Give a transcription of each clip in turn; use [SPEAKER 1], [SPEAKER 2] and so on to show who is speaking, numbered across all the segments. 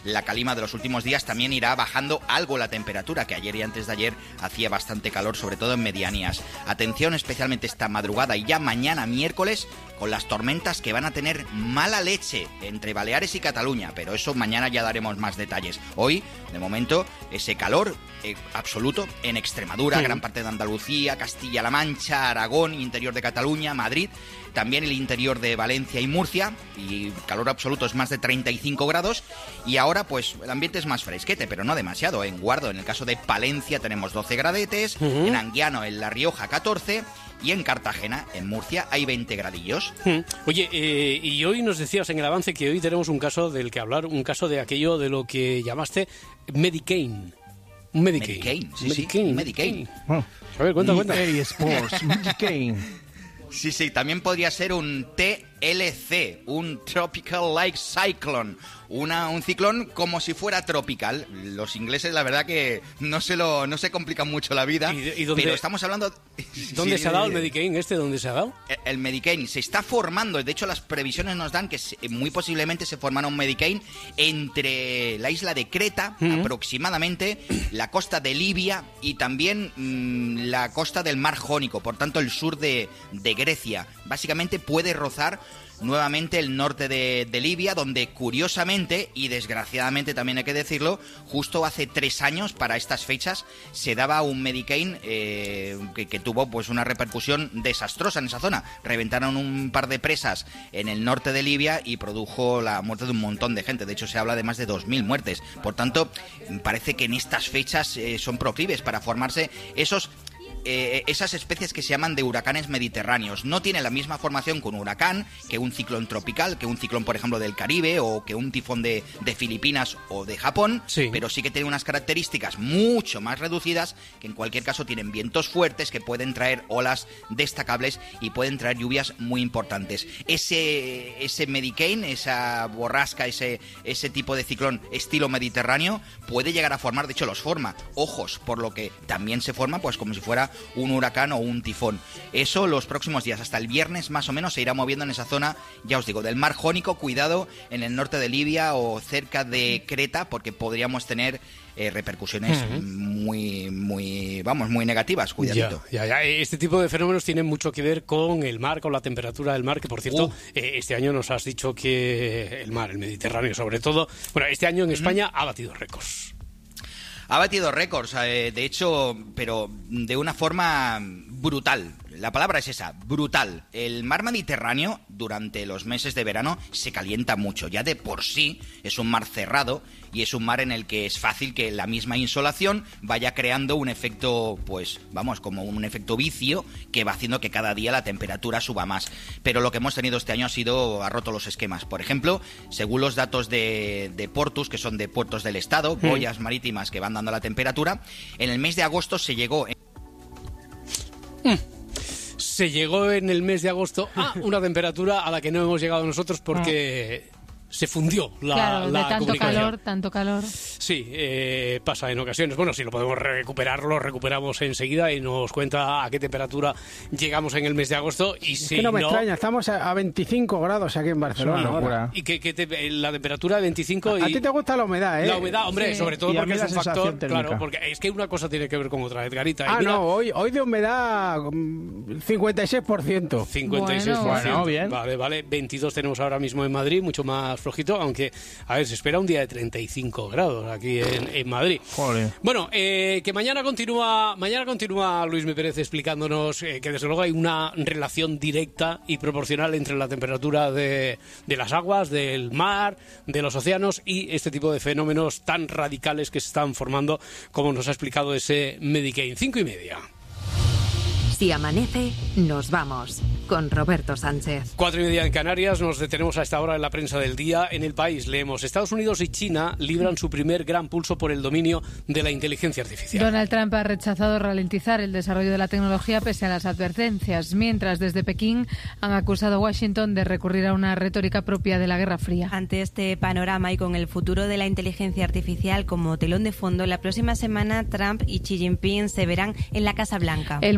[SPEAKER 1] la calima de los últimos días, también irá bajando algo la temperatura, que ayer y antes de ayer hacía bastante calor, sobre todo en medianías. Atención especialmente esta madrugada y ya mañana miércoles con las tormentas que van a tener mala leche entre Baleares y Cataluña, pero eso mañana ya daremos más detalles. Hoy, de momento, ese calor absoluto en Extremadura, gran parte de Andalucía, Castilla-La Mancha, Aragón, interior de Cataluña, Madrid, también el interior de Valencia y Murcia, y calor absoluto es más de 35 grados, y ahora pues el ambiente es más fresquete, pero no demasiado. En Guardo, en el caso de Palencia, tenemos 12 gradetes, en Anguiano, en La Rioja, 14, y en Cartagena, en Murcia, hay 20 gradillos.
[SPEAKER 2] Oye, y hoy nos decías en el avance que hoy tenemos un caso del que hablar, un caso de aquello de lo que llamaste Medicaine.
[SPEAKER 1] Medicaine.
[SPEAKER 2] A ver, cuenta.
[SPEAKER 3] EA Sports, Medicaine.
[SPEAKER 1] Sí, también podría ser un TLC, un Tropical Like Cyclone, un ciclón como si fuera tropical. Los ingleses, la verdad que no se complican mucho la vida.
[SPEAKER 2] ¿Y dónde,
[SPEAKER 1] pero estamos hablando...
[SPEAKER 2] ¿Dónde se ha dado el Medicaine ¿Dónde se ha dado?
[SPEAKER 1] El Medicaine se está formando. De hecho, las previsiones nos dan que muy posiblemente se formará un Medicaine entre la isla de Creta, aproximadamente, la costa de Libia y también la costa del Mar Jónico, por tanto el sur de Grecia. Básicamente puede rozar nuevamente el norte de Libia, donde curiosamente y desgraciadamente también hay que decirlo, justo hace 3 años para estas fechas se daba un Medicaine que tuvo pues una repercusión desastrosa en esa zona. Reventaron un par de presas en el norte de Libia y produjo la muerte de un montón de gente. De hecho se habla de más de 2.000 muertes. Por tanto, parece que en estas fechas son proclives para formarse esas especies que se llaman de huracanes mediterráneos. No tiene la misma formación que un huracán, que un ciclón tropical, que un ciclón, por ejemplo, del Caribe o que un tifón de Filipinas o de Japón, pero sí que tiene unas características mucho más reducidas, que en cualquier caso tienen vientos fuertes que pueden traer olas destacables y pueden traer lluvias muy importantes. Ese Medicaine, esa borrasca, ese tipo de ciclón estilo mediterráneo puede llegar a formar, de hecho los forma, ojos, por lo que también se forma pues como si fuera un huracán o un tifón. Eso los próximos días, hasta el viernes más o menos, se irá moviendo en esa zona, ya os digo, del Mar Jónico. Cuidado en el norte de Libia o cerca de Creta, porque podríamos tener repercusiones muy negativas. Cuidadito.
[SPEAKER 2] Ya. Este tipo de fenómenos tienen mucho que ver con el mar, con la temperatura del mar, que por cierto, este año nos has dicho que el mar, el Mediterráneo sobre todo, bueno, este año en España ha batido récords.
[SPEAKER 1] Ha batido récords, de hecho, pero de una forma brutal. La palabra es esa, brutal. El mar Mediterráneo durante los meses de verano se calienta mucho. Ya de por sí es un mar cerrado y es un mar en el que es fácil que la misma insolación vaya creando un efecto, pues vamos, como un efecto vicio que va haciendo que cada día la temperatura suba más. Pero lo que hemos tenido este año ha roto los esquemas. Por ejemplo, según los datos de Portus, que son de puertos del Estado, boyas marítimas que van dando la temperatura, en el mes de agosto se llegó...
[SPEAKER 2] Se llegó en el mes de agosto a una temperatura a la que no hemos llegado nosotros porque se fundió la comunicación.
[SPEAKER 4] Tanto calor.
[SPEAKER 2] Sí, pasa en ocasiones. Bueno, si lo podemos recuperar, lo recuperamos enseguida y nos cuenta a qué temperatura llegamos en el mes de agosto. Y
[SPEAKER 3] es que no me extraña, estamos a 25 grados aquí en Barcelona ahora.
[SPEAKER 2] Y la temperatura de 25...
[SPEAKER 3] A ti te gusta la humedad, ¿eh?
[SPEAKER 2] La humedad, hombre, sobre todo porque es un factor...
[SPEAKER 3] térmica.
[SPEAKER 2] Claro, porque es que una cosa tiene que ver con otra, Edgarita.
[SPEAKER 3] No, hoy de humedad 56%.
[SPEAKER 2] 56%.
[SPEAKER 3] Bueno, bien.
[SPEAKER 2] Vale. 22 tenemos ahora mismo en Madrid, mucho más flojito, aunque, a ver, se espera un día de 35 grados aquí en Madrid.
[SPEAKER 3] Joder.
[SPEAKER 2] Bueno, que mañana continúa Luis Mi Pérez explicándonos que desde luego hay una relación directa y proporcional entre la temperatura de las aguas, del mar, de los océanos y este tipo de fenómenos tan radicales que se están formando, como nos ha explicado ese Medicaine. 5:30.
[SPEAKER 5] Si amanece, nos vamos. Con Roberto Sánchez.
[SPEAKER 2] 4:30 en Canarias, nos detenemos a esta hora en la prensa del día. En El País leemos: Estados Unidos y China libran su primer gran pulso por el dominio de la inteligencia artificial.
[SPEAKER 4] Donald Trump ha rechazado ralentizar el desarrollo de la tecnología pese a las advertencias, mientras desde Pekín han acusado a Washington de recurrir a una retórica propia de la Guerra Fría.
[SPEAKER 6] Ante este panorama y con el futuro de la inteligencia artificial como telón de fondo, la próxima semana Trump y Xi Jinping se verán en la Casa Blanca.
[SPEAKER 4] El Mundo señala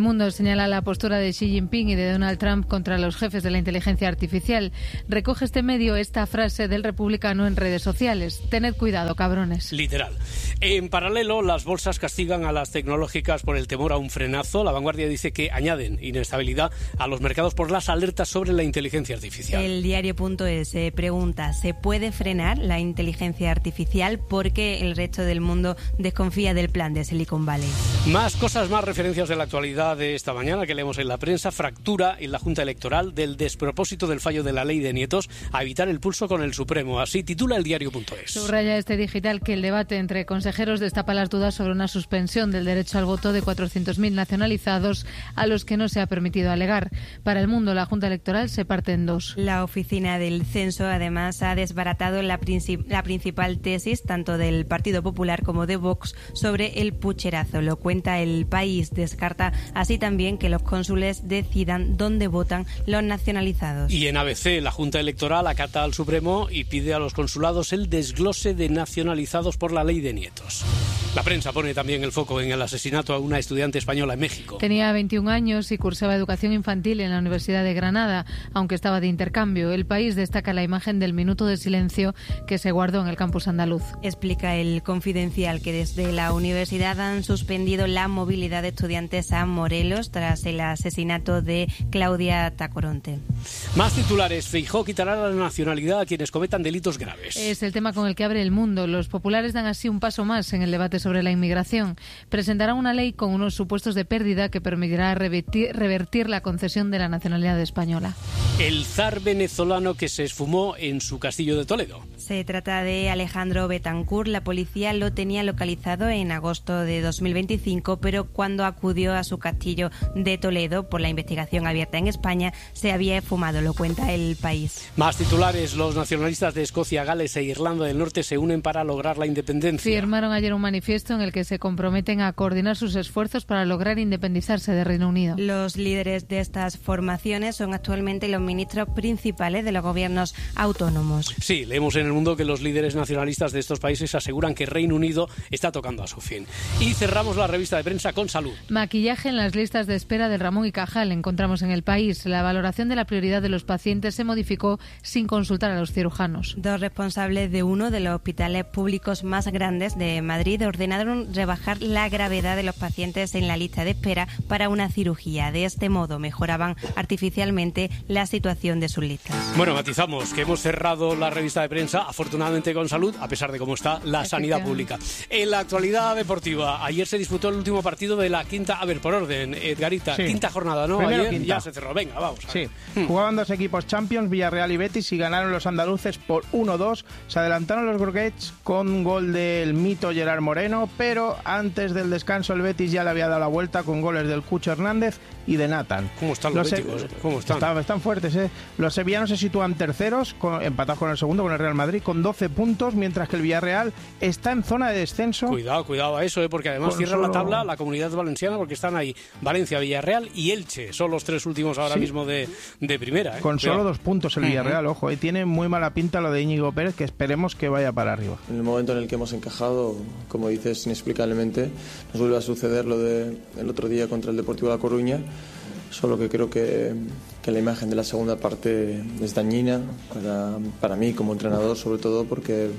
[SPEAKER 4] señala la postura de Xi Jinping y de Donald Trump contra los jefes de la inteligencia artificial. Recoge este medio esta frase del republicano en redes sociales: tened cuidado, cabrones.
[SPEAKER 2] Literal. En paralelo, las bolsas castigan a las tecnológicas por el temor a un frenazo. La Vanguardia dice que añaden inestabilidad a los mercados por las alertas sobre la inteligencia artificial.
[SPEAKER 6] El diario.es se pregunta: ¿se puede frenar la inteligencia artificial? Porque el resto del mundo desconfía del plan de Silicon Valley.
[SPEAKER 2] Más cosas, más referencias de la actualidad de esta mañana que leemos en la prensa. Fractura en la Junta Electoral del despropósito del fallo de la ley de nietos a evitar el pulso con el Supremo. Así titula el diario.es.
[SPEAKER 4] Subraya este digital que el debate entre consejeros destapa las dudas sobre una suspensión del derecho al voto de 400.000 nacionalizados a los que no se ha permitido alegar. Para El Mundo, la Junta Electoral se parte en dos.
[SPEAKER 6] La oficina del censo, además, ha desbaratado la principal tesis tanto del Partido Popular como de Vox sobre el pucherazo. Lo cuenta El País. Descarta así también que los cónsules decidan dónde votan los nacionalizados.
[SPEAKER 2] Y en ABC, la Junta Electoral acata al Supremo y pide a los consulados el desglose de nacionalizados por la ley de nietos. La prensa pone también el foco en el asesinato a una estudiante española en México.
[SPEAKER 4] Tenía 21 años y cursaba educación infantil en la Universidad de Granada, aunque estaba de intercambio. El País destaca la imagen del minuto de silencio que se guardó en el campus andaluz.
[SPEAKER 6] Explica El Confidencial que desde la universidad han suspendido la movilidad de estudiantes a Morelos tras el asesinato de Claudia Tacoronte.
[SPEAKER 2] Más titulares. Feijóo quitará la nacionalidad a quienes cometan delitos graves.
[SPEAKER 4] Es el tema con el que abre El Mundo. Los populares dan así un paso más en el debate sobre la inmigración. Presentarán una ley con unos supuestos de pérdida que permitirá revertir la concesión de la nacionalidad española.
[SPEAKER 2] El zar venezolano que se esfumó en su castillo de Toledo.
[SPEAKER 6] Se trata de Alejandro Betancourt. La policía lo tenía localizado en agosto de 2025, pero cuando acudió a su castillo de Toledo por la investigación abierta en España, se había esfumado, lo cuenta El País.
[SPEAKER 2] Más titulares. Los nacionalistas de Escocia, Gales e Irlanda del Norte se unen para lograr la independencia.
[SPEAKER 4] Firmaron ayer un manifiesto en el que se comprometen a coordinar sus esfuerzos para lograr independizarse de Reino Unido.
[SPEAKER 6] Los líderes de estas formaciones son actualmente los ministros principales de los gobiernos autónomos.
[SPEAKER 2] Sí, leemos en El Mundo que los líderes nacionalistas de estos países aseguran que Reino Unido está tocando a su fin. Y cerramos la revista de prensa con salud.
[SPEAKER 4] Maquillaje en las listas de espera del Ramón y Cajal, encontramos en El País. La valoración de la prioridad de los pacientes se modificó sin consultar a los cirujanos.
[SPEAKER 6] Dos responsables de uno de los hospitales públicos más grandes de Madrid ordenaron rebajar la gravedad de los pacientes en la lista de espera para una cirugía. De este modo mejoraban artificialmente la situación de sus listas.
[SPEAKER 2] Bueno, matizamos que hemos cerrado la revista de prensa, afortunadamente con salud, a pesar de cómo está la sanidad pública. En la actualidad deportiva, ayer se disputó el último partido de la quinta, a ver, por orden, Edgarita,
[SPEAKER 3] sí.
[SPEAKER 2] Quinta jornada, ¿no?
[SPEAKER 3] Primero
[SPEAKER 2] Ayer
[SPEAKER 3] quinta.
[SPEAKER 2] ya se cerró, venga, vamos.
[SPEAKER 3] Sí, jugaban dos equipos Champions, Villarreal y Betis, y ganaron los andaluces por 1-2. Se adelantaron los Groguets con gol del mito Gerard Moreno, pero antes del descanso el Betis ya le había dado la vuelta con goles del Cucho Hernández y de Nathan.
[SPEAKER 2] ¿Cómo están los béticos? ¿Cómo están?
[SPEAKER 3] Están fuertes, ¿eh? Los sevillanos se sitúan terceros, empatados con el segundo, con el Real Madrid, con 12 puntos, mientras que el Villarreal está en zona de descenso.
[SPEAKER 2] Cuidado a eso, porque además cierra la tabla la Comunidad Valenciana, porque están ahí Valencia, Villarreal y Elche. Son los tres últimos ahora mismo de primera.
[SPEAKER 3] Con solo 2 puntos el Villarreal, ojo, tiene muy mala pinta lo de Íñigo Pérez, que esperemos que vaya para arriba.
[SPEAKER 7] En el momento en el que hemos encajado, como dices, inexplicablemente, nos vuelve a suceder lo del otro día contra el Deportivo La Coruña, solo que creo que la imagen de la segunda parte es dañina para mí como entrenador, sobre todo porque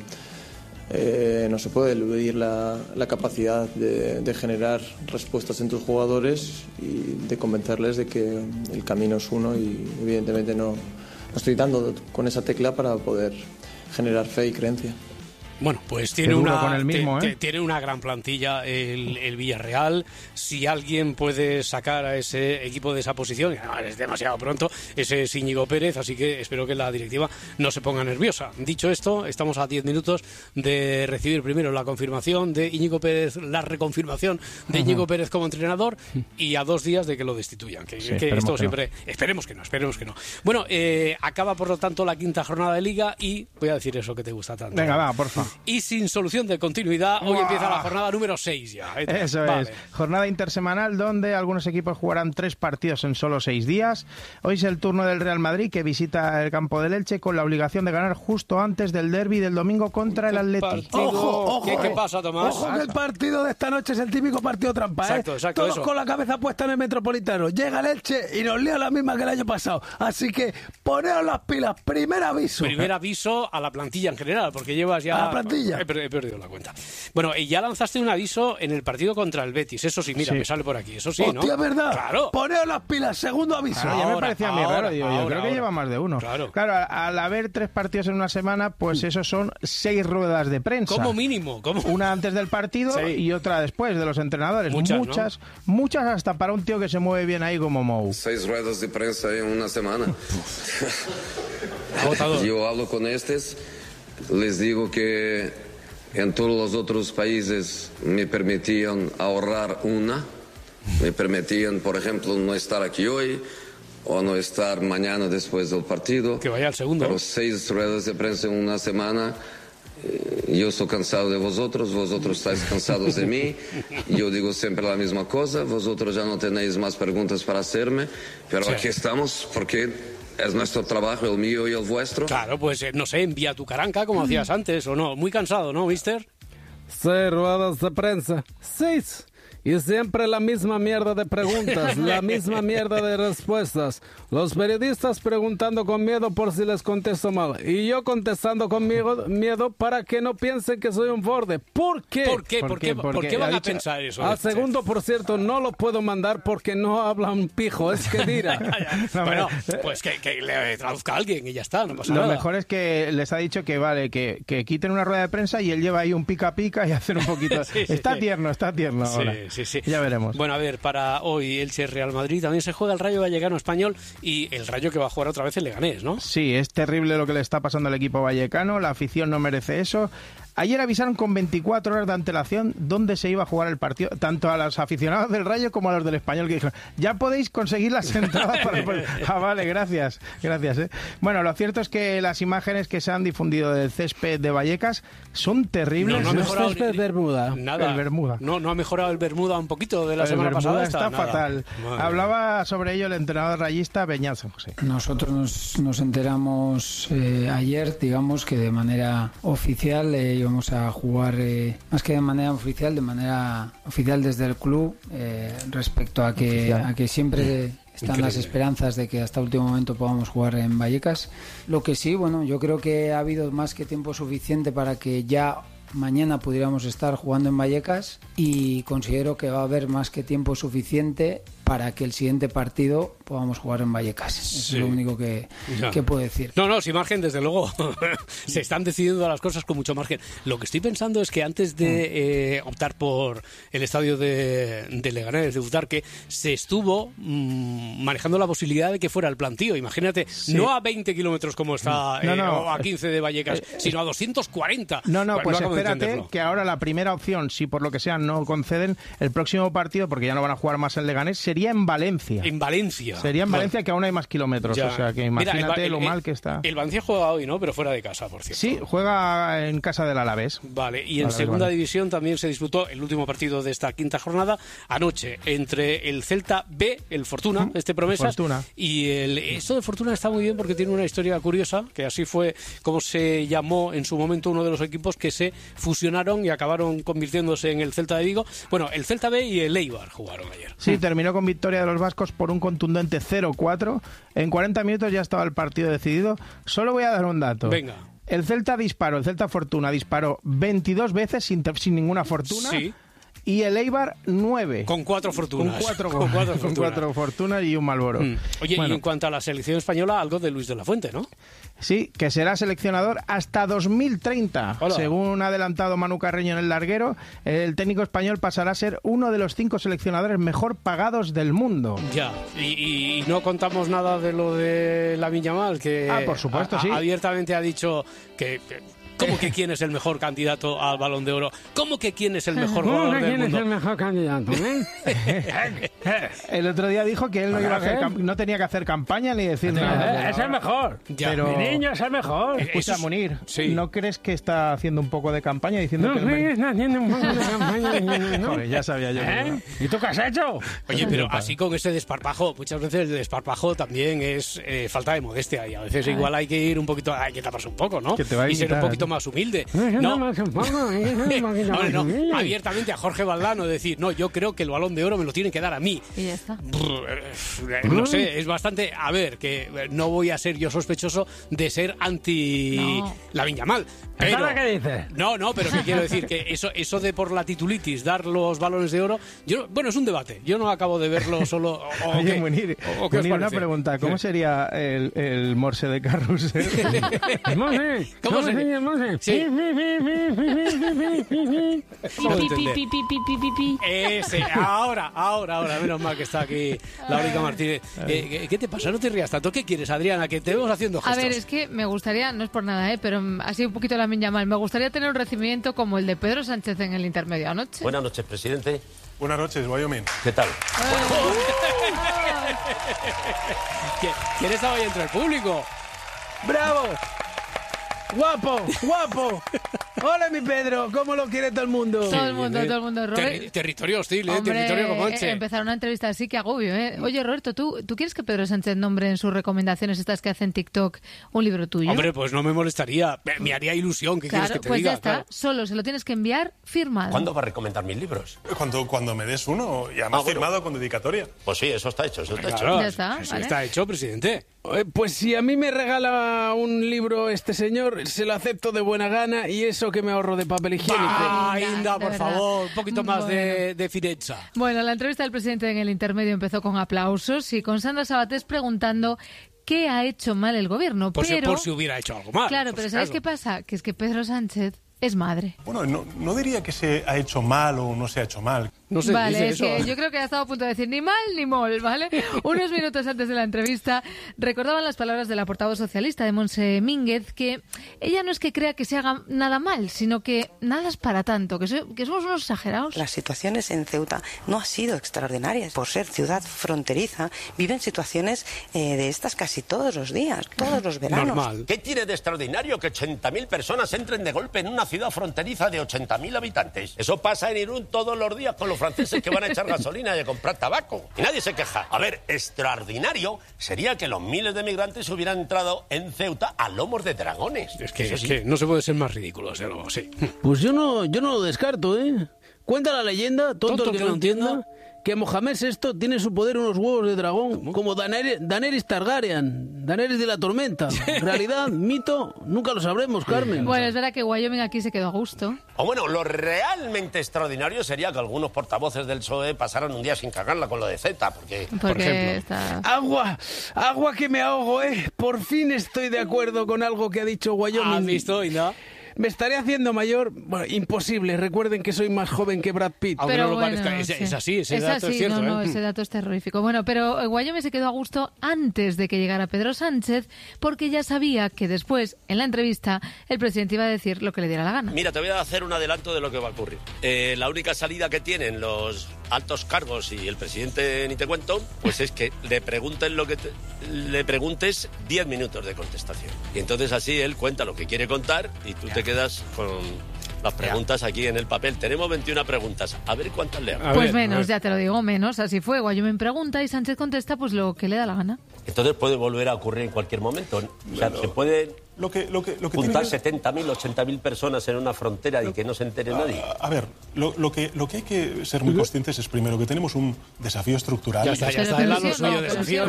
[SPEAKER 7] no se puede eludir la capacidad de generar respuestas en tus jugadores y de convencerles de que el camino es uno, y evidentemente no estoy dando con esa tecla para poder generar fe y creencia.
[SPEAKER 2] Bueno, pues tiene tiene una gran plantilla el Villarreal. Si alguien puede sacar a ese equipo de esa posición, no, es demasiado pronto, ese es Íñigo Pérez, así que espero que la directiva no se ponga nerviosa. Dicho esto, estamos a 10 minutos de recibir primero la confirmación de Íñigo Pérez, la reconfirmación de Íñigo Pérez como entrenador, y a 2 días de que lo destituyan. Que esto siempre... No. Esperemos que no. Bueno, acaba por lo tanto la quinta jornada de Liga y voy a decir eso que te gusta tanto.
[SPEAKER 3] Venga, va, porfa.
[SPEAKER 2] y sin solución de continuidad. Hoy empieza la jornada número 6 ya.
[SPEAKER 3] Eso es. Jornada intersemanal donde algunos equipos jugarán 3 partidos en solo 6 días. Hoy es el turno del Real Madrid, que visita el campo del Elche con la obligación de ganar justo antes del derbi del domingo contra el Atleti.
[SPEAKER 2] ¡Ojo! ¿Qué pasa, Tomás?
[SPEAKER 8] Ojo, que el partido de esta noche es el típico partido trampa,
[SPEAKER 2] Exacto,
[SPEAKER 8] Todos
[SPEAKER 2] eso.
[SPEAKER 8] con la cabeza puesta en el Metropolitano. Llega el Elche y nos lía la misma que el año pasado. Así que poneos las pilas. Primer aviso.
[SPEAKER 2] Primer aviso a la plantilla en general, porque llevas ya...
[SPEAKER 8] A la plantilla.
[SPEAKER 2] He perdido la cuenta. Bueno, y ya lanzaste un aviso en el partido contra el Betis. Eso sí, mira, me sale por aquí. Eso sí, ¿no?
[SPEAKER 8] Hostia, ¿verdad?
[SPEAKER 2] Claro.
[SPEAKER 8] Poneos las pilas. Segundo aviso.
[SPEAKER 3] Ya me parecía muy raro, digo yo. Creo que lleva más de uno.
[SPEAKER 2] Claro,
[SPEAKER 3] al haber 3 partidos en una semana, pues eso son 6 ruedas de prensa.
[SPEAKER 2] Como mínimo.
[SPEAKER 3] Una antes del partido y otra después de los entrenadores. Muchas hasta para un tío que se mueve bien ahí como Mou.
[SPEAKER 9] 6 ruedas de prensa en una semana. Yo hablo con estos, les digo que en todos los otros países me permitían ahorrar una. Me permitían, por ejemplo, no estar aquí hoy o no estar mañana después del partido.
[SPEAKER 2] Que vaya al segundo.
[SPEAKER 9] Pero 6 ruedas de prensa en una semana. Yo estoy cansado de vosotros estáis cansados de mí. Yo digo siempre la misma cosa. Vosotros ya no tenéis más preguntas para hacerme, pero aquí estamos porque es nuestro trabajo, el mío y el vuestro.
[SPEAKER 2] Claro, pues no sé, envía tu caranca como hacías antes, ¿o no? Muy cansado, ¿no, mister?
[SPEAKER 10] 6 ruedas de prensa. 6. Y siempre la misma mierda de preguntas, la misma mierda de respuestas. Los periodistas preguntando con miedo por si les contesto mal. Y yo contestando con miedo para que no piensen que soy un borde. ¿Por qué?
[SPEAKER 2] ¿Por qué van a pensar eso?
[SPEAKER 10] A segundo, por cierto, no lo puedo mandar porque no habla un pijo, es que dirá.
[SPEAKER 2] Bueno, pues que le traduzca a alguien y ya está, no pasa nada.
[SPEAKER 3] Lo mejor es que les ha dicho que vale, que quiten una rueda de prensa y él lleva ahí un pica y hacer un poquito... Está tierno ahora.
[SPEAKER 2] Sí.
[SPEAKER 3] Ya veremos.
[SPEAKER 2] Bueno, a ver, para hoy Elche Real Madrid también se juega el Rayo Vallecano Español y el Rayo que va a jugar otra vez el Leganés, ¿no?
[SPEAKER 3] Sí, es terrible lo que le está pasando al equipo vallecano, la afición no merece eso. Ayer avisaron con 24 horas de antelación dónde se iba a jugar el partido, tanto a los aficionados del Rayo como a los del Español, que dijeron, ya podéis conseguir las entradas para el partido. Vale, gracias. Bueno, lo cierto es que las imágenes que se han difundido del césped de Vallecas son terribles.
[SPEAKER 2] No ha mejorado
[SPEAKER 3] el césped Bermuda.
[SPEAKER 2] Nada.
[SPEAKER 3] El Bermuda.
[SPEAKER 2] No ha mejorado el Bermuda un poquito de la semana pasada.
[SPEAKER 3] Está fatal. Hablaba sobre ello el entrenador rayista Beñat San José.
[SPEAKER 11] Nosotros nos enteramos ayer, digamos que de manera oficial íbamos a jugar, más que de manera oficial desde el club, respecto a que siempre están las esperanzas de que hasta último momento podamos jugar en Vallecas. Lo que sí, bueno, yo creo que ha habido más que tiempo suficiente para que ya mañana pudiéramos estar jugando en Vallecas, y considero que va a haber más que tiempo suficiente para que el siguiente partido podamos jugar en Vallecas. Eso es lo único que puedo decir.
[SPEAKER 2] No, sin margen, desde luego. Se están decidiendo las cosas con mucho margen. Lo que estoy pensando es que antes de optar por el estadio de Leganés, de Butarque, se estuvo manejando la posibilidad de que fuera el plantío. Imagínate, no a 20 kilómetros como está, o a 15 de Vallecas, sino a 240.
[SPEAKER 3] Pues espérate que ahora la primera opción, si por lo que sea no conceden, el próximo partido, porque ya no van a jugar más en Leganés, sería en Valencia.
[SPEAKER 2] En Valencia.
[SPEAKER 3] Sería en Valencia, que aún hay más kilómetros. O sea, que imagínate lo mal que está.
[SPEAKER 2] El Valencia juega hoy, ¿no? Pero fuera de casa, por cierto.
[SPEAKER 3] Sí, juega en casa del Alavés.
[SPEAKER 2] Vale, y en segunda división también se disputó el último partido de esta quinta jornada, anoche, entre el Celta B, el Fortuna, promesas, y esto de Fortuna está muy bien porque tiene una historia curiosa, que así fue como se llamó en su momento uno de los equipos que se fusionaron y acabaron convirtiéndose en el Celta de Vigo. Bueno, el Celta B y el Eibar jugaron ayer.
[SPEAKER 3] Sí, terminó con victoria de los vascos por un contundente 0-4. En 40 minutos ya estaba el partido decidido. Solo voy a dar un dato.
[SPEAKER 2] Venga.
[SPEAKER 3] El Celta Fortuna disparó 22 veces sin ninguna fortuna.
[SPEAKER 2] Sí.
[SPEAKER 3] Y el Eibar 9.
[SPEAKER 2] Con 4 fortunas.
[SPEAKER 3] Con 4 fortunas y un Malboro.
[SPEAKER 2] Oye, y en cuanto a la selección española, algo de Luis de la Fuente, ¿no?
[SPEAKER 3] Sí, que será seleccionador hasta 2030. Hola. Según ha adelantado Manu Carreño en el larguero, el técnico español pasará a ser uno de los 5 seleccionadores mejor pagados del mundo.
[SPEAKER 2] Ya, y no contamos nada de lo de Lamine Yamal, que
[SPEAKER 3] por supuesto, sí.
[SPEAKER 2] abiertamente ha dicho que ¿Cómo que quién es el mejor candidato al Balón de Oro? ¿Cómo que quién es el mejor jugador del mundo?
[SPEAKER 10] ¿Quién es el mejor candidato?
[SPEAKER 3] El otro día dijo que él no iba a hacer no tenía que hacer campaña ni decir nada.
[SPEAKER 10] Es el mejor.
[SPEAKER 3] Pero
[SPEAKER 10] Mi niño es el mejor.
[SPEAKER 3] Escucha, Munir,
[SPEAKER 2] sí.
[SPEAKER 3] ¿no crees que está haciendo un poco de campaña diciendo que
[SPEAKER 10] está haciendo un poco de campaña.
[SPEAKER 3] Joder, ya sabía yo.
[SPEAKER 10] ¿Y tú qué has hecho?
[SPEAKER 2] Oye, pero así con ese desparpajo, muchas veces el desparpajo también es falta de modestia y a veces igual hay que ir un poquito, hay que taparse un poco, ¿no?
[SPEAKER 3] Que te va a
[SPEAKER 2] y ser un
[SPEAKER 3] invitar.
[SPEAKER 2] poquito más humilde.
[SPEAKER 10] No,
[SPEAKER 2] Abiertamente a Jorge Valdano decir, no, yo creo que el Balón de Oro me lo tienen que dar a mí.
[SPEAKER 4] Y ya está.
[SPEAKER 2] No sé, es bastante... A ver, que no voy a ser yo sospechoso de ser anti Lamine Yamal. Pero,
[SPEAKER 10] ¿qué dices?
[SPEAKER 2] No, pero que quiero decir que eso de por la titulitis dar los balones de oro, bueno, es un debate. Yo no acabo de verlo solo.
[SPEAKER 3] Oye, Munir, una pregunta. ¿Cómo sería el Morse de Carrusel?
[SPEAKER 2] ¿Cómo sería? Sí. Ese, ahora, menos mal que está aquí Laurica Martínez. ¿Qué te pasa? No te rías tanto. ¿Qué quieres, Adriana? Que te vemos haciendo gestos.
[SPEAKER 4] A ver, es que me gustaría, no es por nada, pero así un poquito Lamine Yamal, me gustaría tener un recibimiento como el de Pedro Sánchez en el intermedio anoche.
[SPEAKER 12] Buenas noches, presidente.
[SPEAKER 13] Buenas noches, Wyoming.
[SPEAKER 12] ¿Qué tal?
[SPEAKER 2] ¿Quién estaba ahí entre el público?
[SPEAKER 8] ¡Bravo! ¡Guapo! Hola, mi Pedro, ¿cómo lo quiere todo el mundo?
[SPEAKER 4] Todo el mundo. Robert,
[SPEAKER 2] territorio hostil,
[SPEAKER 4] hombre,
[SPEAKER 2] territorio Comanche.
[SPEAKER 4] Empezar una entrevista así, que agobio, ¿eh? Oye, Roberto, ¿tú quieres que Pedro Sánchez nombre en sus recomendaciones estas que hace en TikTok un libro tuyo?
[SPEAKER 2] Hombre, pues no me molestaría, me haría ilusión. ¿Qué quieres que te
[SPEAKER 4] pues
[SPEAKER 2] diga?
[SPEAKER 4] Ya está,
[SPEAKER 2] Claro.
[SPEAKER 4] solo se lo tienes que enviar firmado.
[SPEAKER 12] ¿Cuándo va a recomendar mis libros?
[SPEAKER 13] Cuando me des uno, y además firmado con dedicatoria.
[SPEAKER 12] Pues sí, eso está hecho,
[SPEAKER 2] Claro,
[SPEAKER 4] Ya está,
[SPEAKER 2] eso
[SPEAKER 4] ¿vale?
[SPEAKER 2] está hecho, presidente.
[SPEAKER 10] Pues si a mí me regala un libro este señor, se lo acepto de buena gana y eso que me ahorro de papel higiénico.
[SPEAKER 2] Inda, por
[SPEAKER 4] verdad.
[SPEAKER 2] favor, un poquito más
[SPEAKER 4] Bueno.
[SPEAKER 2] de firezza.
[SPEAKER 4] Bueno, la entrevista del presidente en el intermedio empezó con aplausos y con Sandra Sabatés preguntando qué ha hecho mal el gobierno.
[SPEAKER 2] Por
[SPEAKER 4] pero
[SPEAKER 2] si hubiera hecho algo mal.
[SPEAKER 4] Claro,
[SPEAKER 2] por
[SPEAKER 4] pero
[SPEAKER 2] si
[SPEAKER 4] ¿sabes
[SPEAKER 2] acaso.
[SPEAKER 4] qué pasa? Que es que Pedro Sánchez es madre.
[SPEAKER 13] Bueno, no diría que se ha hecho mal o no se ha hecho mal.
[SPEAKER 2] No se
[SPEAKER 4] Vale,
[SPEAKER 2] dice
[SPEAKER 4] es
[SPEAKER 2] eso.
[SPEAKER 4] que yo creo que ha estado a punto de decir ni mal ni mol, ¿vale? Unos minutos antes de la entrevista recordaban las palabras de la portavoz socialista de Montse Mínguez, que ella no es que crea que se haga nada mal, sino que nada es para tanto, que somos unos exagerados.
[SPEAKER 14] Las situaciones en Ceuta no han sido extraordinarias. Por ser ciudad fronteriza, viven situaciones de estas casi todos los días, todos los veranos.
[SPEAKER 2] Normal.
[SPEAKER 12] ¿Qué tiene de extraordinario que 80.000 personas entren de golpe en una ciudad fronteriza de 80.000 habitantes? Eso pasa en Irún todos los días con los franceses que van a echar gasolina y a comprar tabaco. Y nadie se queja. A ver, extraordinario sería que los miles de migrantes hubieran entrado en Ceuta a lomos de dragones.
[SPEAKER 2] Es que no se puede ser más ridículo, desde luego, sí.
[SPEAKER 10] Pues yo no lo descarto, ¿eh? Cuenta la leyenda, tonto el que no entienda, que Mohamed VI tiene en su poder unos huevos de dragón como Daenerys Targaryen, Daenerys de la Tormenta. Realidad, mito, nunca lo sabremos, Carmen.
[SPEAKER 4] Bueno, es verdad que Wyoming aquí se quedó a gusto.
[SPEAKER 12] O bueno, lo realmente extraordinario sería que algunos portavoces del PSOE pasaran un día sin cagarla con lo de Z, porque...
[SPEAKER 2] Por ejemplo.
[SPEAKER 4] Está...
[SPEAKER 10] Agua que me ahogo, ¿eh? Por fin estoy de acuerdo con algo que ha dicho Wyoming.
[SPEAKER 2] ¿Has visto, Inda?
[SPEAKER 10] Me estaré haciendo mayor. Bueno, imposible. Recuerden que soy más joven que Brad Pitt.
[SPEAKER 2] Aunque
[SPEAKER 4] Pero
[SPEAKER 2] no lo
[SPEAKER 4] bueno,
[SPEAKER 2] parezca,
[SPEAKER 4] sí.
[SPEAKER 2] es así, ese
[SPEAKER 4] Es
[SPEAKER 2] dato
[SPEAKER 4] así,
[SPEAKER 2] es cierto.
[SPEAKER 4] no,
[SPEAKER 2] ¿eh?
[SPEAKER 4] ese dato es terrorífico. Bueno, pero Wyoming se quedó a gusto antes de que llegara Pedro Sánchez, porque ya sabía que después, en la entrevista, el presidente iba a decir lo que le diera la gana.
[SPEAKER 12] Mira, te voy a hacer un adelanto de lo que va a ocurrir. La única salida que tienen los altos cargos y el presidente, ni te cuento, pues es que le pregunten lo que le preguntes 10 minutos de contestación. Y entonces así él cuenta lo que quiere contar y tú te quedas con las preguntas aquí en el papel. Tenemos 21 preguntas. A ver cuántas le hago.
[SPEAKER 4] Pues menos, ya te lo digo, menos. Así fue. Wyoming pregunta y Sánchez contesta pues lo que le da la gana.
[SPEAKER 12] Entonces puede volver a ocurrir en cualquier momento. O sea, se puede juntar 70.000, 80.000 personas en una frontera y que no se entere nadie.
[SPEAKER 13] A ver, lo que hay que ser muy conscientes es primero que tenemos un desafío estructural.
[SPEAKER 2] Ya está, el lado suyo, desafío.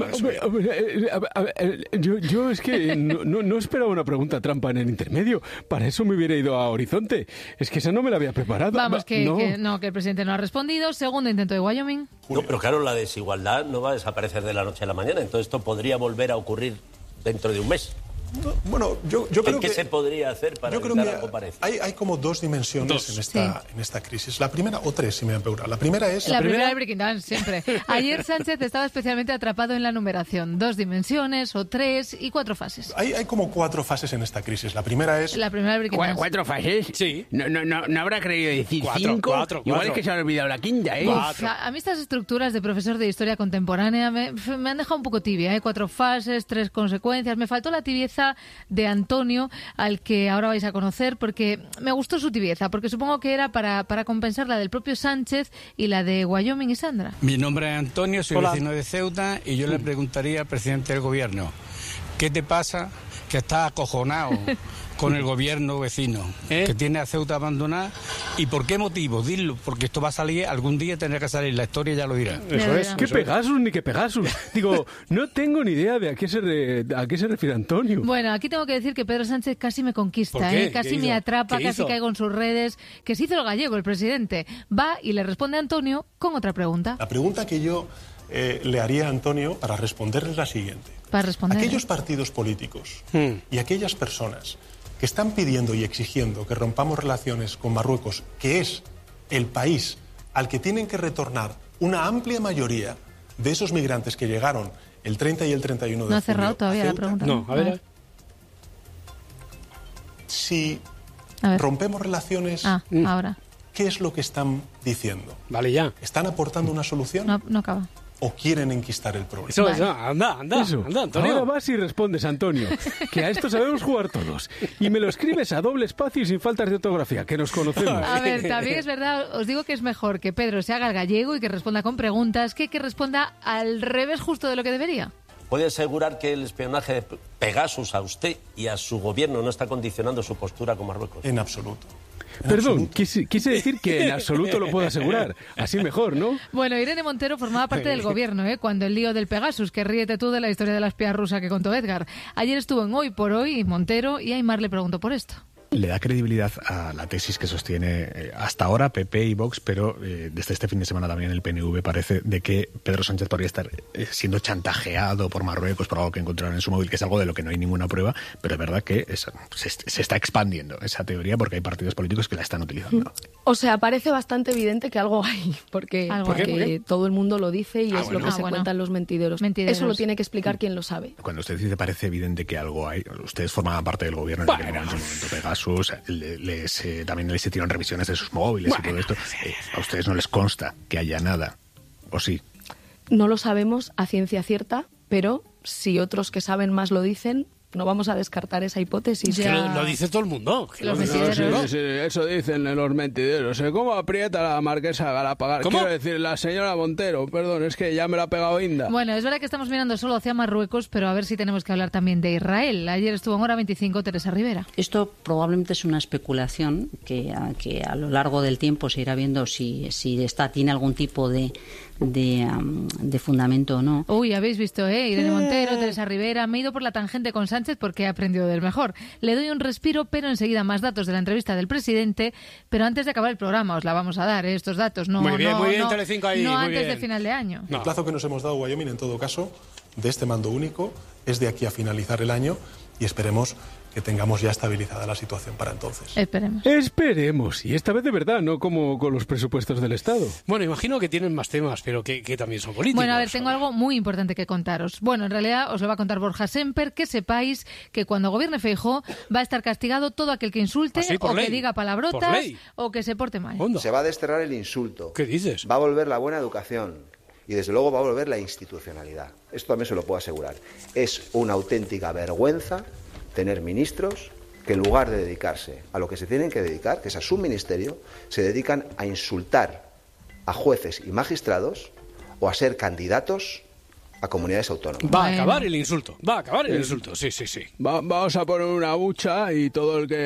[SPEAKER 10] Yo es que no esperaba una pregunta trampa en el intermedio. Para eso me hubiera ido a Horizonte. Es que esa no me la había preparado.
[SPEAKER 4] Vamos, que
[SPEAKER 10] No.
[SPEAKER 4] el presidente no ha respondido. Segundo intento de Wyoming.
[SPEAKER 12] No, pero claro, la desigualdad no va a desaparecer de la noche a la mañana. Entonces esto podría volver a ocurrir dentro de un mes.
[SPEAKER 13] Bueno, yo creo
[SPEAKER 12] ¿Qué se podría hacer para evitar algo parecido?
[SPEAKER 13] Hay como dos dimensiones en esta crisis. La primera, o tres, si me apura. La primera es...
[SPEAKER 4] La primera de Breaking Down, siempre. Ayer Sánchez estaba especialmente atrapado en la numeración. 2 dimensiones, o 3 y 4 fases.
[SPEAKER 13] Hay como 4 fases en esta crisis. La primera es...
[SPEAKER 4] La primera de Breaking Down.
[SPEAKER 8] ¿4 fases?
[SPEAKER 2] Sí.
[SPEAKER 8] No habrá querido decir 5. Igual es que se ha olvidado la quinta, ¿eh?
[SPEAKER 4] Uf, a mí estas estructuras de profesor de historia contemporánea me han dejado un poco tibia, ¿eh? 4 fases, 3 consecuencias. Me faltó la tibieza de Antonio, al que ahora vais a conocer, porque me gustó su tibieza, porque supongo que era para compensar la del propio Sánchez y la de Wyoming y Sandra.
[SPEAKER 15] Mi nombre es Antonio, soy vecino de Ceuta y yo le preguntaría al presidente del gobierno, ¿qué te pasa que estás acojonado con el gobierno vecino, que tiene a Ceuta abandonada? ¿Y por qué motivo? Dilo, porque esto va a salir, algún día tendrá que salir, la historia ya lo dirá.
[SPEAKER 10] Eso es. ¿Qué Pegasus ni qué Pegasus? Digo, no tengo ni idea de a qué se refiere Antonio.
[SPEAKER 4] Bueno, aquí tengo que decir que Pedro Sánchez casi me conquista, casi me atrapa, casi caigo en sus redes, que se hizo el gallego, el presidente. Va y le responde a Antonio con otra pregunta.
[SPEAKER 13] La pregunta que yo le haría a Antonio para responderle es la siguiente.
[SPEAKER 4] Para responder.
[SPEAKER 13] Aquellos partidos políticos y aquellas personas que están pidiendo y exigiendo que rompamos relaciones con Marruecos, que es el país al que tienen que retornar una amplia mayoría de esos migrantes que llegaron el 30 y el 31 de julio.
[SPEAKER 4] No ha cerrado todavía la pregunta.
[SPEAKER 2] No, a ver.
[SPEAKER 13] Si rompemos relaciones,
[SPEAKER 4] ahora.
[SPEAKER 13] ¿qué es lo que están diciendo?
[SPEAKER 2] Vale, ya.
[SPEAKER 13] ¿Están aportando una solución?
[SPEAKER 4] No acaba.
[SPEAKER 13] ¿O quieren enquistar el problema?
[SPEAKER 2] Eso, anda, Antonio.
[SPEAKER 10] Ahora vas y respondes, Antonio, que a esto sabemos jugar todos. Y me lo escribes a doble espacio y sin faltas de ortografía, que nos conocemos.
[SPEAKER 4] A ver, también es verdad, os digo que es mejor que Pedro se haga el gallego y que responda con preguntas que responda al revés justo de lo que debería.
[SPEAKER 12] ¿Puede asegurar que el espionaje de Pegasus a usted y a su gobierno no está condicionando su postura con Marruecos?
[SPEAKER 13] En absoluto.
[SPEAKER 10] Perdón, quise decir que en absoluto lo puedo asegurar. Así mejor, ¿no?
[SPEAKER 4] Bueno, Irene Montero formaba parte del gobierno, cuando el lío del Pegasus, que ríete tú de la historia de la espía rusa que contó Edgar. Ayer estuvo en Hoy por Hoy Montero y Aymar le preguntó por esto.
[SPEAKER 16] Le da credibilidad a la tesis que sostiene hasta ahora PP y Vox, pero desde este fin de semana también el PNV parece de que Pedro Sánchez podría estar siendo chantajeado por Marruecos por algo que encontraron en su móvil, que es algo de lo que no hay ninguna prueba, pero es verdad que se está expandiendo esa teoría porque hay partidos políticos que la están utilizando.
[SPEAKER 17] O sea, parece bastante evidente que algo hay, porque todo el mundo lo dice y es lo que se cuentan los mentideros. Eso lo tiene que explicar quien lo sabe.
[SPEAKER 16] Cuando usted dice parece evidente que algo hay, ustedes formaban parte del gobierno en el momento Pegasus, también les hicieron revisiones de sus móviles y todo esto. ¿A ustedes no les consta que haya nada? ¿O sí?
[SPEAKER 17] No lo sabemos a ciencia cierta, pero si otros que saben más lo dicen, no vamos a descartar esa hipótesis.
[SPEAKER 2] Lo dice todo el mundo.
[SPEAKER 10] Eso dicen los mentideros. ¿Cómo aprieta la marquesa Galapagar? Quiero decir, la señora Montero, perdón, es que ya me la ha pegado Inda.
[SPEAKER 4] Bueno, es verdad que estamos mirando solo hacia Marruecos, pero a ver si tenemos que hablar también de Israel. Ayer estuvo en Hora 25 Teresa Rivera.
[SPEAKER 18] Esto probablemente es una especulación que a lo largo del tiempo se irá viendo si tiene algún tipo de fundamento o no.
[SPEAKER 4] Uy, habéis visto, Irene Montero, Teresa Rivera. Me he ido por la tangente con Sánchez porque he aprendido del mejor. Le doy un respiro, pero enseguida más datos de la entrevista del presidente. Pero antes de acabar el programa os la vamos a dar, estos datos.
[SPEAKER 2] Muy bien, Telecinco ahí.
[SPEAKER 4] No antes
[SPEAKER 2] bien.
[SPEAKER 4] de final de año.
[SPEAKER 13] El plazo que nos hemos dado, Wyoming, en todo caso, de este mando único, es de aquí a finalizar el año y esperemos que tengamos ya estabilizada la situación para entonces.
[SPEAKER 10] Esperemos. Y esta vez de verdad, no como con los presupuestos del Estado.
[SPEAKER 2] Bueno, imagino que tienen más temas, pero que también son políticos.
[SPEAKER 4] Bueno, a ver, tengo algo muy importante que contaros. Bueno, en realidad os lo va a contar Borja Semper, que sepáis que cuando gobierne Feijóo va a estar castigado todo aquel que insulte o que diga palabrotas o que se porte mal.
[SPEAKER 19] Se va a desterrar el insulto.
[SPEAKER 2] ¿Qué dices?
[SPEAKER 19] Va a volver la buena educación. Y desde luego va a volver la institucionalidad. Esto también se lo puedo asegurar. Es una auténtica vergüenza tener ministros que en lugar de dedicarse a lo que se tienen que dedicar, que es a su ministerio, se dedican a insultar a jueces y magistrados o a ser candidatos a comunidades autónomas.
[SPEAKER 2] Va a acabar el insulto, sí.
[SPEAKER 10] Vamos a poner una bucha y todo el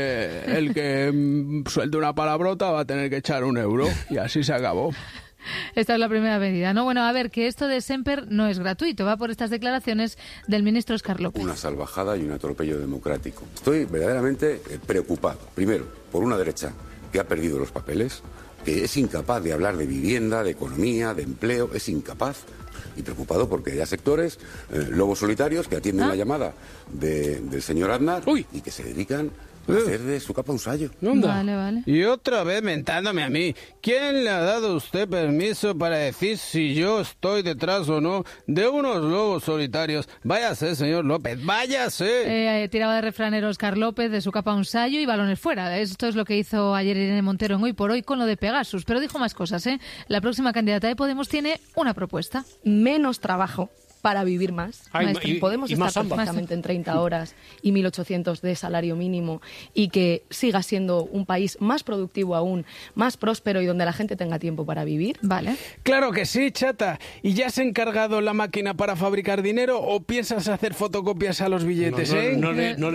[SPEAKER 10] que suelte una palabrota va a tener que echar €1 y así se acabó.
[SPEAKER 4] Esta es la primera medida, ¿no? Bueno, a ver, que esto de Semper no es gratuito, va por estas declaraciones del ministro Óscar López.
[SPEAKER 20] Una salvajada y un atropello democrático. Estoy verdaderamente preocupado, primero, por una derecha que ha perdido los papeles, que es incapaz de hablar de vivienda, de economía, de empleo, es incapaz. y preocupado porque haya sectores, lobos solitarios, que atienden la llamada del señor Aznar y que se dedican a hacer de su capa un sayo.
[SPEAKER 4] Vale.
[SPEAKER 10] Y otra vez mentándome a mí. ¿Quién le ha dado a usted permiso para decir si yo estoy detrás o no de unos lobos solitarios? Váyase, señor López, váyase.
[SPEAKER 4] Tiraba de refranero Óscar López de su capa un sayo y balones fuera. Esto es lo que hizo ayer Irene Montero en Hoy por Hoy con lo de Pegasus. Pero dijo más cosas, ¿eh? La próxima candidata de Podemos tiene una propuesta.
[SPEAKER 17] Menos trabajo para vivir más. Podemos estar perfectamente en 30 horas y 1.800 de salario mínimo y que siga siendo un país más productivo aún, más próspero y donde la gente tenga tiempo para vivir.
[SPEAKER 4] Vale.
[SPEAKER 10] Claro que sí, chata. ¿Y ya has encargado la máquina para fabricar dinero o piensas hacer fotocopias a los billetes,
[SPEAKER 2] No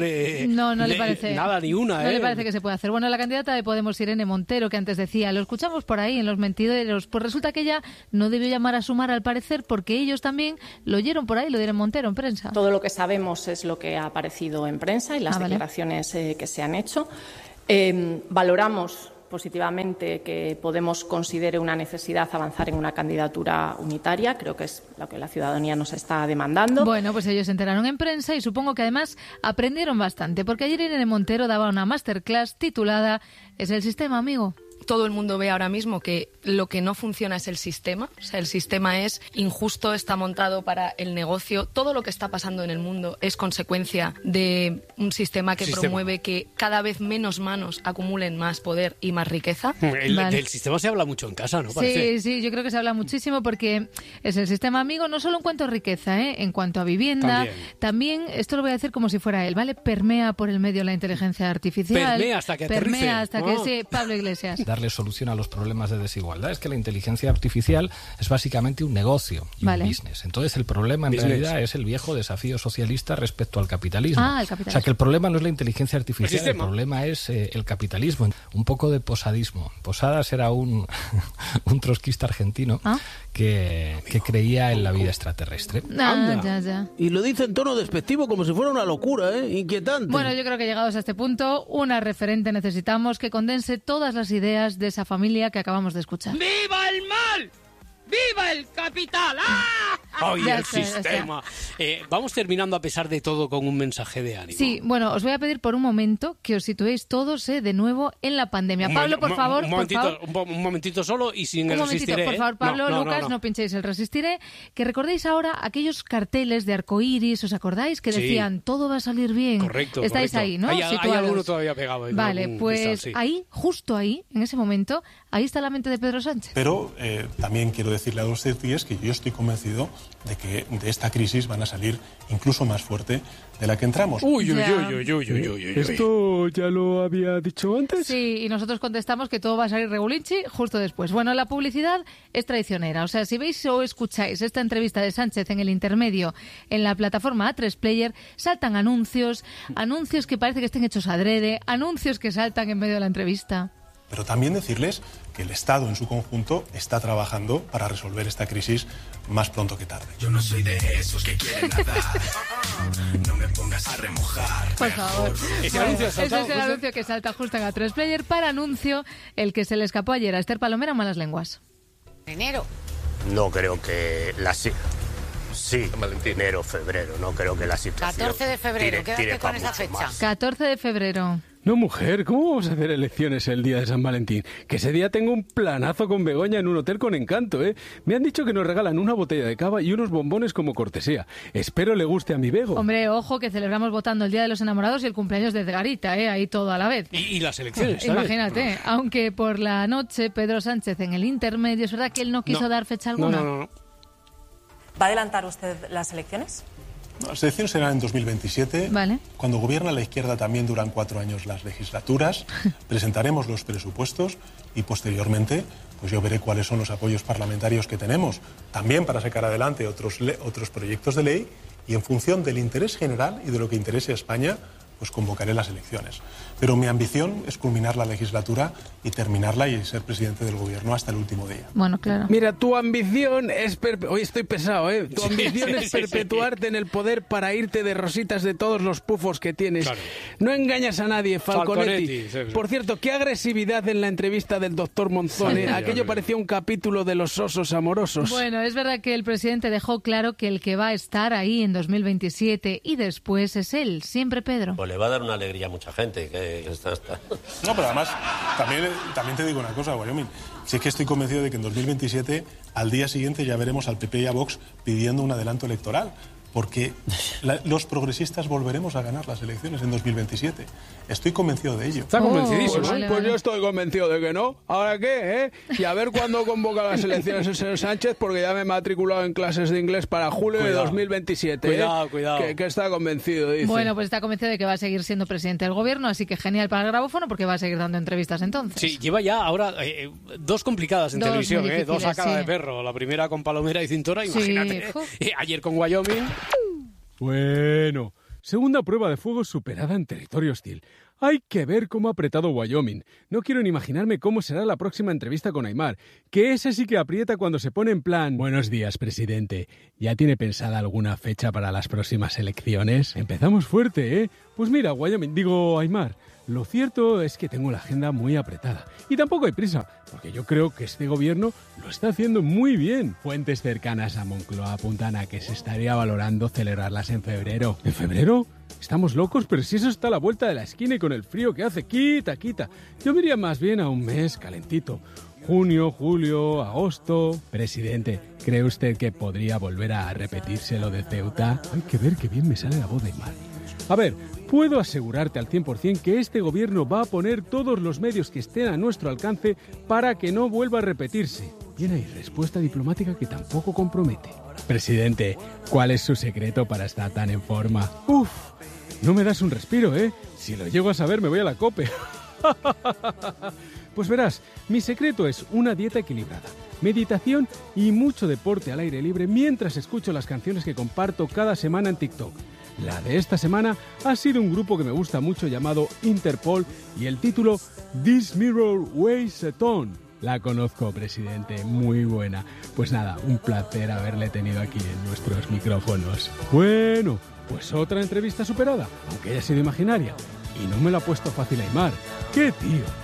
[SPEAKER 2] le parece nada ni una,
[SPEAKER 4] No le parece que se pueda hacer. Bueno, la candidata de Podemos, Irene Montero, que antes decía, lo escuchamos por ahí en los mentideros, pues resulta que ella no debió llamar a Sumar al parecer porque ellos también lo oyeron por ahí, lo dieron Montero en prensa.
[SPEAKER 21] Todo lo que sabemos es lo que ha aparecido en prensa y las declaraciones que se han hecho. Valoramos positivamente que Podemos considere una necesidad avanzar en una candidatura unitaria. Creo que es lo que la ciudadanía nos está demandando.
[SPEAKER 4] Bueno, pues ellos se enteraron en prensa y supongo que además aprendieron bastante, porque ayer Irene Montero daba una masterclass titulada ¿Es el sistema, amigo?
[SPEAKER 17] Todo el mundo ve ahora mismo que lo que no funciona es el sistema. O sea, el sistema es injusto, está montado para el negocio. Todo lo que está pasando en el mundo es consecuencia de un sistema que promueve que cada vez menos manos acumulen más poder y más riqueza.
[SPEAKER 2] Del sistema se habla mucho en casa, ¿no? Parece.
[SPEAKER 4] Sí, yo creo que se habla muchísimo porque es el sistema amigo no solo en cuanto a riqueza, en cuanto a vivienda. También, esto lo voy a decir como si fuera él, ¿vale? Permea por el medio la inteligencia artificial.
[SPEAKER 2] Permea hasta que aterrice.
[SPEAKER 4] Permea hasta que sí, Pablo Iglesias.
[SPEAKER 22] Darle solución a los problemas de desigualdad. Es que la inteligencia artificial es básicamente un negocio y un business. Entonces el problema en realidad es el viejo desafío socialista respecto al capitalismo. O sea que el problema no es la inteligencia artificial, el problema es el capitalismo. Un poco de posadismo. Posadas era un trotskista argentino que creía en la vida extraterrestre.
[SPEAKER 4] Ya.
[SPEAKER 8] Y lo dice en tono despectivo como si fuera una locura, inquietante.
[SPEAKER 4] Bueno, yo creo que llegados a este punto, una referente necesitamos que condense todas las ideas de esa familia que acabamos de escuchar.
[SPEAKER 23] ¡Viva el mal! ¡Viva el capital! ¡Ah!
[SPEAKER 2] ¡Ay, el sistema! Vamos terminando a pesar de todo con un mensaje de ánimo.
[SPEAKER 4] Sí, bueno, os voy a pedir por un momento que os situéis todos de nuevo en la pandemia. Pablo, por favor.
[SPEAKER 2] Un momentito solo y sin el resistiré.
[SPEAKER 4] Por favor, Pablo, Lucas, no pinchéis el resistiré. Que recordéis ahora aquellos carteles de arcoíris, ¿os acordáis? Que decían, todo va a salir bien.
[SPEAKER 2] Correcto.
[SPEAKER 4] Estáis ahí, ¿no?
[SPEAKER 2] Hay alguno todavía pegado.
[SPEAKER 4] Vale, pues ahí, justo ahí, en ese momento, ahí está la mente de Pedro Sánchez.
[SPEAKER 13] Pero también quiero decirle a los CETIES que yo estoy convencido de que de esta crisis van a salir incluso más fuerte de la que entramos.
[SPEAKER 10] ¿Esto ya lo había dicho antes?
[SPEAKER 4] Sí, y nosotros contestamos que todo va a salir regulinchi justo después. Bueno, la publicidad es traicionera. O sea, si veis o escucháis esta entrevista de Sánchez en el intermedio en la plataforma A3 Player, saltan anuncios que parece que estén hechos adrede, anuncios que saltan en medio de la entrevista.
[SPEAKER 13] Pero también decirles que el Estado en su conjunto está trabajando para resolver esta crisis más pronto que tarde.
[SPEAKER 24] Yo no soy de esos que quieren nadar. No me pongas a remojar.
[SPEAKER 4] Por favor. Ese es el anuncio que salta justo en A3 Player. Para anuncio, el que se le escapó ayer a Esther Palomera, malas lenguas.
[SPEAKER 25] Enero.
[SPEAKER 26] No creo que la... Sí, enero, febrero. No creo que la situación...
[SPEAKER 25] 14 de febrero, quédate con esa fecha.
[SPEAKER 4] Más. 14 de febrero.
[SPEAKER 10] No, mujer, ¿cómo vamos a hacer elecciones el día de San Valentín? Que ese día tengo un planazo con Begoña en un hotel con encanto, ¿eh? Me han dicho que nos regalan una botella de cava y unos bombones como cortesía. Espero le guste a mi Bego.
[SPEAKER 4] Hombre, ojo, que celebramos votando el Día de los Enamorados y el cumpleaños de Edgarita, ¿eh? Ahí todo a la vez.
[SPEAKER 2] Y las elecciones,
[SPEAKER 4] ¿sabes? Imagínate, aunque por la noche Pedro Sánchez en el intermedio, ¿es verdad que él no quiso dar fecha alguna?
[SPEAKER 2] No.
[SPEAKER 27] ¿Va a adelantar usted las elecciones?
[SPEAKER 13] Las elecciones serán en 2027.
[SPEAKER 4] Vale.
[SPEAKER 13] Cuando gobierna la izquierda también duran 4 años las legislaturas. Presentaremos los presupuestos y posteriormente pues yo veré cuáles son los apoyos parlamentarios que tenemos. También para sacar adelante otros proyectos de ley y en función del interés general y de lo que interese a España, pues convocaré las elecciones. Pero mi ambición es culminar la legislatura y terminarla y ser presidente del gobierno hasta el último día.
[SPEAKER 4] Bueno, claro.
[SPEAKER 10] Mira, tu ambición es... Hoy estoy pesado, ¿eh? Tu ambición es perpetuarte en el poder para irte de rositas de todos los pufos que tienes. Claro. No engañas a nadie, Falconetti. Por cierto, qué agresividad en la entrevista del doctor Monzón. Aquello parecía un capítulo de Los osos amorosos.
[SPEAKER 4] Bueno, es verdad que el presidente dejó claro que el que va a estar ahí en 2027 y después es él, siempre Pedro.
[SPEAKER 12] Pues le va a dar una alegría a mucha gente. Que está.
[SPEAKER 13] No, pero además, también te digo una cosa, Wyoming. Si es que estoy convencido de que en 2027, al día siguiente, ya veremos al PP y a Vox pidiendo un adelanto electoral. Porque los progresistas volveremos a ganar las elecciones en 2027. Estoy convencido de ello.
[SPEAKER 10] ¿Está convencidísimo? Pues yo estoy convencido de que no. ¿Ahora qué? Y a ver cuándo convoca las elecciones el señor Sánchez, porque ya me he matriculado en clases de inglés para julio de 2027.
[SPEAKER 2] Cuidado.
[SPEAKER 10] Que está convencido, dice.
[SPEAKER 4] Bueno, pues está convencido de que va a seguir siendo presidente del gobierno, así que genial para el grabófono, porque va a seguir dando entrevistas entonces.
[SPEAKER 2] Sí, lleva ya ahora dos complicadas en televisión, dos a cara de perro. La primera con Palomera y Cintora, imagínate. Ayer con Wyoming.
[SPEAKER 10] Bueno, segunda prueba de fuego superada en territorio hostil. Hay que ver cómo ha apretado Wyoming. No quiero ni imaginarme cómo será la próxima entrevista con Aimar, que ese sí que aprieta cuando se pone en plan... Buenos días, presidente. ¿Ya tiene pensada alguna fecha para las próximas elecciones? Empezamos fuerte, ¿eh? Pues mira, Aimar, lo cierto es que tengo la agenda muy apretada. Y tampoco hay prisa, porque yo creo que este gobierno lo está haciendo muy bien. Fuentes cercanas a Moncloa apuntan a que se estaría valorando celebrarlas en febrero. ¿En febrero? Estamos locos, pero si eso está a la vuelta de la esquina y con el frío que hace, quita. Yo me iría más bien a un mes calentito. Junio, julio, agosto... Presidente, ¿cree usted que podría volver a repetirse lo de Ceuta? Hay que ver qué bien me sale la voz de Aimar. A ver, puedo asegurarte al 100% que este gobierno va a poner todos los medios que estén a nuestro alcance para que no vuelva a repetirse. Bien ahí, respuesta diplomática que tampoco compromete. Presidente, ¿cuál es su secreto para estar tan en forma? Uf, no me das un respiro, ¿eh? Si lo llego a saber me voy a la COPE. Pues verás, mi secreto es una dieta equilibrada, meditación y mucho deporte al aire libre mientras escucho las canciones que comparto cada semana en TikTok. La de esta semana ha sido un grupo que me gusta mucho llamado Interpol y el título This Mirror Weighs a Ton. La conozco, presidente, muy buena. Pues nada, un placer haberle tenido aquí en nuestros micrófonos. Bueno, pues otra entrevista superada, aunque haya sido imaginaria. Y no me lo ha puesto fácil Aimar. ¡Qué tío!